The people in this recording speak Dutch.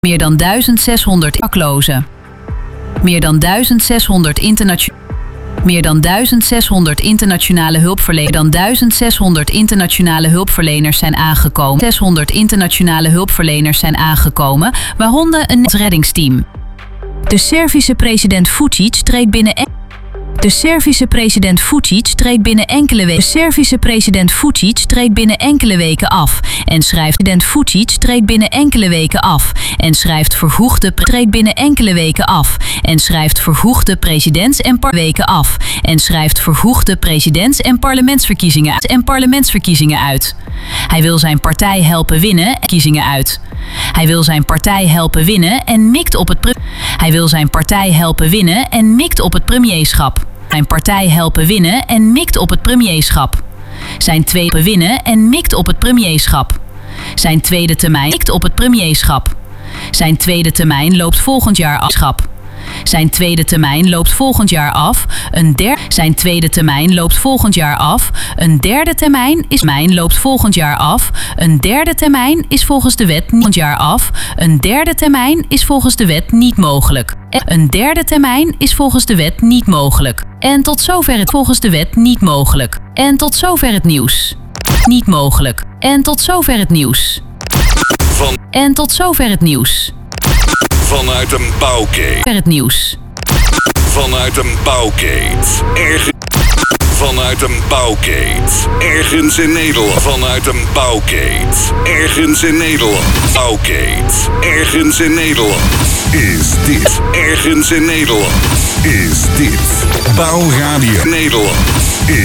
Meer dan 1600 daklozen. Meer dan 1600 internationale hulpverleners zijn aangekomen. 600 internationale hulpverleners zijn aangekomen, waaronder een reddingsteam. De Servische president Vučić treedt binnen enkele weken af en schrijft vervroegde presidents- en parlementsverkiezingen uit. Hij wil zijn partij helpen winnen en mikt op het premierschap. Zijn tweede termijn loopt volgend jaar af. Een derde termijn is volgens de wet niet mogelijk. En tot zover het nieuws. Vanuit een bouwkeet. Ergens in Nederland. Is dit Bouwradio Nederland.